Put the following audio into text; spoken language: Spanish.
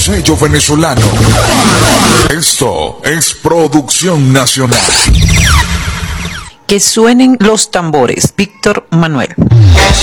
sello venezolano. Esto es producción nacional. Que suenen los tambores, Víctor Manuel.